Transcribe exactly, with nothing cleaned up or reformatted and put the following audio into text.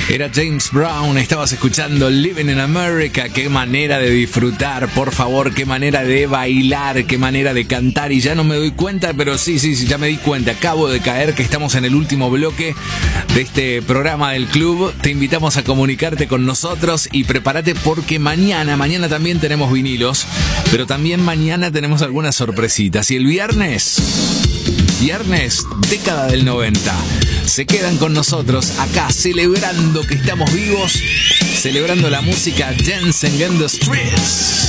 Era James Brown, estabas escuchando Living in America. Qué manera de disfrutar, por favor, qué manera de bailar, qué manera de cantar. Y ya no me doy cuenta, pero sí, sí, sí, ya me di cuenta. Acabo de caer que estamos en el último bloque de este programa del club. Te invitamos a comunicarte con nosotros y prepárate porque mañana, mañana también tenemos vinilos, pero también mañana tenemos algunas sorpresitas. Y el viernes, viernes, década del noventa. Se quedan con nosotros acá celebrando que estamos vivos, celebrando la música Dancing in the Streets.